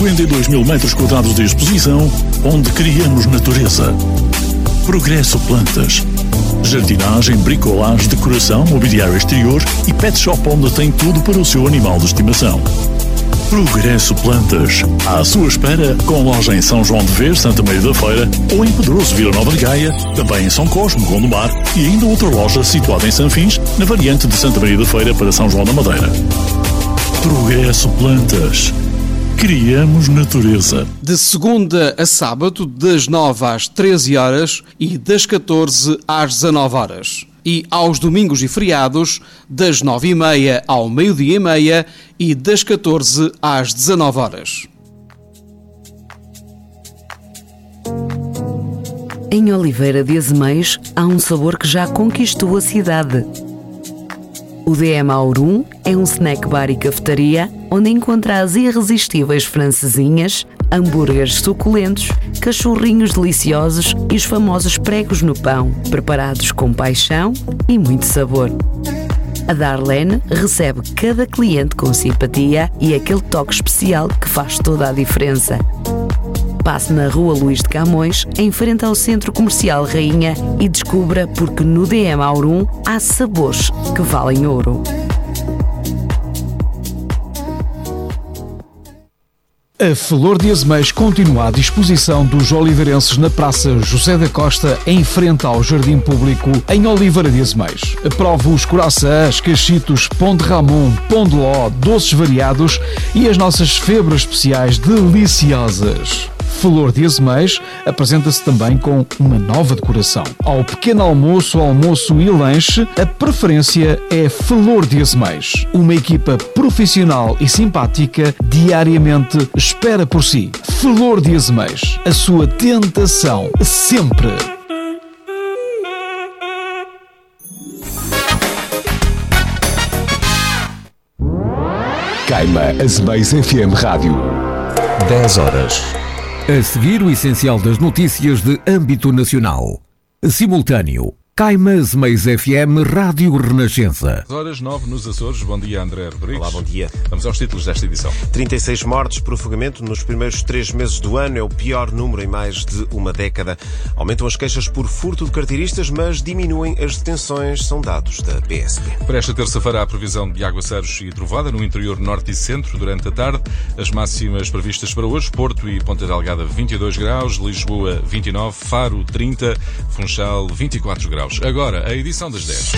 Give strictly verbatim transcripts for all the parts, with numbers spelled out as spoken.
cinquenta e dois mil metros quadrados de exposição, onde criamos natureza. Progresso Plantas. Jardinagem, bricolagem, decoração, mobiliário exterior e pet shop onde tem tudo para o seu animal de estimação. Progresso Plantas. À sua espera, com loja em São João de Ver, Santa Maria da Feira, ou em Pedroso, Vila Nova de Gaia, também em São Cosme, Gondomar, e ainda outra loja situada em Sanfins, na variante de Santa Maria da Feira para São João da Madeira. Progresso Plantas. Criamos natureza. De segunda a sábado, das nove às treze horas e das catorze às dezanove horas. E aos domingos e feriados, das nove e meia ao meio-dia e meia e das catorze às dezanove horas. Em Oliveira de Azeméis há um sabor que já conquistou a cidade. O D M Aurum é um snack bar e cafetaria onde encontra as irresistíveis francesinhas, hambúrgueres suculentos, cachorrinhos deliciosos e os famosos pregos no pão, preparados com paixão e muito sabor. A Darlene recebe cada cliente com simpatia e aquele toque especial que faz toda a diferença. Passe na Rua Luís de Camões, em frente ao Centro Comercial Rainha, e descubra porque no D M Aurum há sabores que valem ouro. A Flor de Azeméis continua à disposição dos oliveirenses na Praça José da Costa, em frente ao Jardim Público, em Oliveira de Azeméis. Prove os coraçãs, cachitos, pão de Ramon, pão de ló, doces variados e as nossas febras especiais deliciosas. Flor de Azeméis apresenta-se também com uma nova decoração. Ao pequeno almoço, almoço e lanche, a preferência é Flor de Azeméis. Uma equipa profissional e simpática diariamente espera por si. Flor de Azeméis, a sua tentação sempre. Caima Azeméis F M Rádio. dez horas. A seguir, o essencial das notícias de âmbito nacional. Simultâneo. Caima Azeméis F M Rádio Renascença. Horas nove nos Açores. Bom dia, André Rodrigues. Olá, bom dia. Vamos aos títulos desta edição. trinta e seis mortes por afogamento nos primeiros três meses do ano. É o pior número em mais de uma década. Aumentam as queixas por furto de carteiristas, mas diminuem as detenções, são dados da P S P. Para esta terça-feira, há previsão de aguaceiros e trovada no interior norte e centro durante a tarde. As máximas previstas para hoje: Porto e Ponta Delgada vinte e dois graus, Lisboa vinte e nove, Faro trinta, Funchal vinte e quatro graus. Agora, a edição das dez.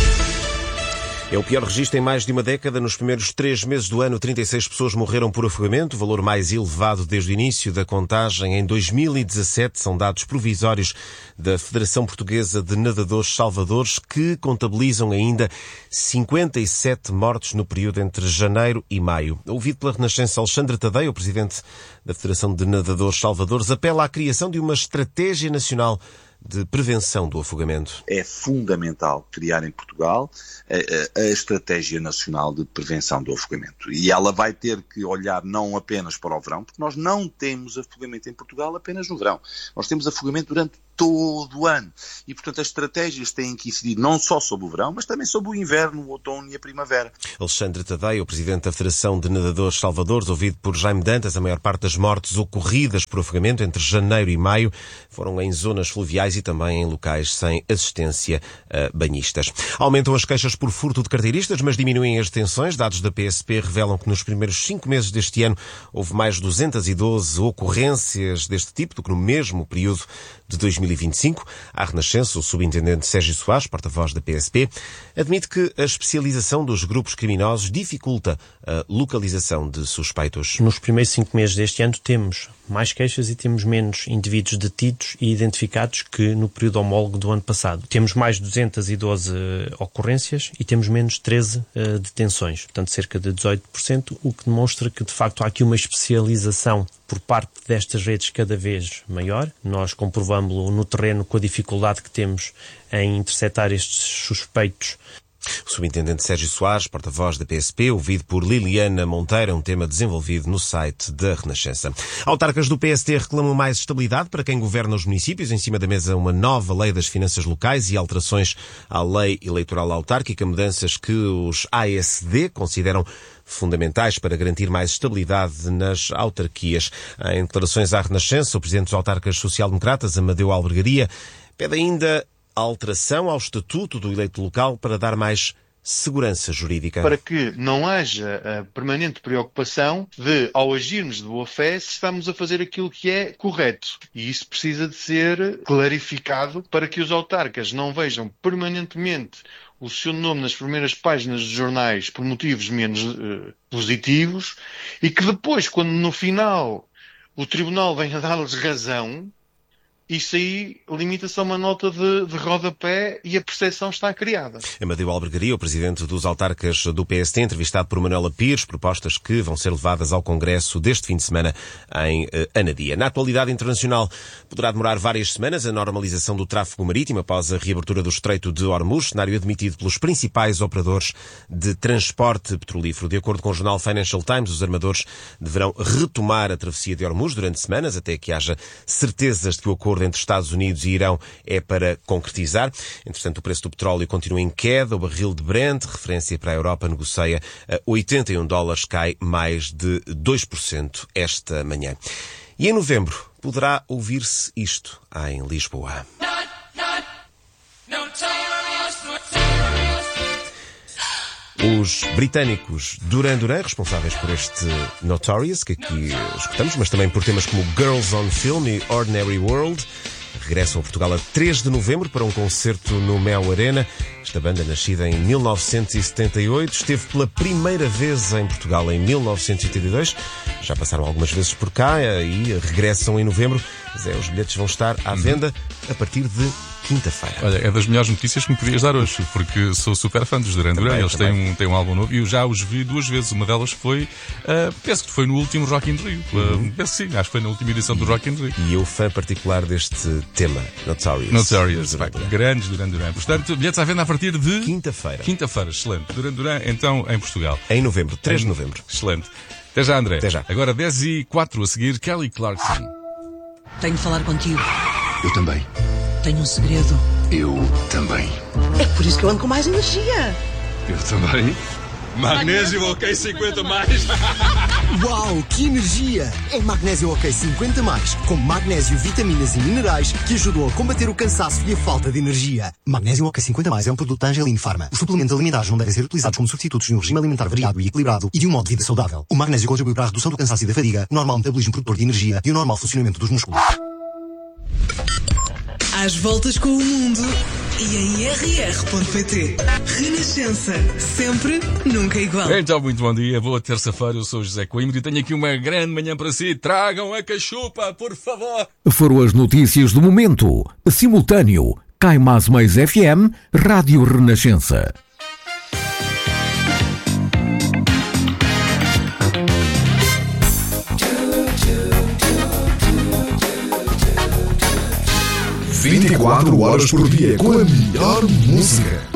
É o pior registro em mais de uma década. Nos primeiros três meses do ano, trinta e seis pessoas morreram por afogamento, o valor mais elevado desde o início da contagem. Em dois mil e dezassete, são dados provisórios da Federação Portuguesa de Nadadores Salvadores, que contabilizam ainda cinquenta e sete mortes no período entre janeiro e maio. Ouvido pela Renascença, Alexandre Tadei, o presidente da Federação de Nadadores Salvadores, apela à criação de uma estratégia nacional de prevenção do afogamento. É fundamental criar em Portugal a, a, a Estratégia Nacional de Prevenção do Afogamento. E ela vai ter que olhar não apenas para o verão, porque nós não temos afogamento em Portugal apenas no verão. Nós temos afogamento durante todo o ano. E, portanto, as estratégias têm que incidir não só sobre o verão, mas também sobre o inverno, o outono e a primavera. Alexandre Tadei, o presidente da Federação de Nadadores Salvadores, ouvido por Jaime Dantas, a maior parte das mortes ocorridas por afogamento entre janeiro e maio foram em zonas fluviais e também em locais sem assistência a banhistas. Aumentam as queixas por furto de carteiristas, mas diminuem as detenções. Dados da P S P revelam que nos primeiros cinco meses deste ano houve mais duzentas e doze ocorrências deste tipo do que no mesmo período de dois mil e vinte e cinco. À Renascença, o subintendente Sérgio Soares, porta-voz da P S P, admite que a especialização dos grupos criminosos dificulta a localização de suspeitos. Nos primeiros cinco meses deste ano temos mais queixas e temos menos indivíduos detidos e identificados que no período homólogo do ano passado. Temos mais duzentas e doze ocorrências e temos menos treze uh, detenções, portanto cerca de dezoito por cento, o que demonstra que de facto há aqui uma especialização por parte destas redes cada vez maior. Nós comprovamos-lo no terreno com a dificuldade que temos em interceptar estes suspeitos O subintendente Sérgio Soares, porta-voz da P S P, ouvido por Liliana Monteiro, um tema desenvolvido no site da Renascença. Autarcas do P S D reclamam mais estabilidade para quem governa os municípios. Em cima da mesa, uma nova lei das finanças locais e alterações à lei eleitoral autárquica, mudanças que os A S D consideram fundamentais para garantir mais estabilidade nas autarquias. Em declarações à Renascença, o presidente dos autarcas social-democratas, Amadeu Albergaria, pede ainda a alteração ao estatuto do eleito local para dar mais segurança jurídica. Para que não haja a permanente preocupação de, ao agirmos de boa fé, se estamos a fazer aquilo que é correto. E isso precisa de ser clarificado para que os autarcas não vejam permanentemente o seu nome nas primeiras páginas dos jornais por motivos menos uh, positivos e que depois, quando no final o tribunal venha dar-lhes razão, isso aí limita-se a uma nota de, de rodapé e a percepção está criada. Amadeu Albergaria, o presidente dos autarcas do P S D, entrevistado por Manuela Pires, propostas que vão ser levadas ao Congresso deste fim de semana em eh, Anadia. Na atualidade internacional, poderá demorar várias semanas a normalização do tráfego marítimo após a reabertura do Estreito de Hormuz, cenário admitido pelos principais operadores de transporte petrolífero. De acordo com o jornal Financial Times, os armadores deverão retomar a travessia de Hormuz durante semanas, até que haja certezas de que o acordo entre Estados Unidos e Irão é para concretizar. Entretanto, o preço do petróleo continua em queda. O barril de Brent, referência para a Europa, negocia a oitenta e um dólares, cai mais de dois por cento esta manhã. E em novembro poderá ouvir-se isto em Lisboa. Os britânicos Duran Duran, responsáveis por este Notorious, que aqui escutamos, mas também por temas como Girls on Film e Ordinary World, regressam a Portugal a três de novembro para um concerto no Mel Arena. Esta banda, nascida em mil novecentos e setenta e oito, esteve pela primeira vez em Portugal em mil novecentos e oitenta e dois. Já passaram algumas vezes por cá e regressam em novembro. Mas é, os bilhetes vão estar à venda a partir de quinta-feira. Olha, é das melhores notícias que me podias dar hoje, porque sou super fã dos Duran Duran. Eles têm um, têm um álbum novo e eu já os vi duas vezes. Uma delas foi, uh, penso que foi no último Rock in Rio. Uh, penso que sim, acho que foi na última edição do Rock in Rio. E eu, fã particular deste tema, Notorious. Notorious, vai, grandes Duran Duran. Portanto, bilhetes à venda a partir de... Quinta-feira. Quinta-feira, excelente. Duran Duran, então, em Portugal. Em novembro, três de novembro. Excelente. Até já, André. Até já. Agora dez e quatro a seguir, Kelly Clarkson. Tenho de falar contigo. Eu também. Tenho um segredo. Eu também. É por isso que eu ando com mais energia. Eu também. Magnésio OK cinquenta mais. Uau, que energia! É Magnésio OK cinquenta mais, com magnésio, vitaminas e minerais que ajudam a combater o cansaço e a falta de energia. Magnésio OK cinquenta mais é um produto da Angelin Pharma. Os suplementos alimentares não devem ser utilizados como substitutos de um regime alimentar variado e equilibrado e de um modo de vida saudável. O magnésio contribui para a redução do cansaço e da fadiga, o normal metabolismo produtor de energia e o normal funcionamento dos músculos. Às voltas com o mundo e em r r ponto p t. Renascença, sempre, nunca igual. Então, muito bom dia, boa terça-feira, eu sou o José Coimbra e tenho aqui uma grande manhã para si. Tragam a cachupa, por favor. Foram as notícias do momento. Simultâneo, Caimás Mais F M, Rádio Renascença. vinte e quatro horas por dia com a melhor música.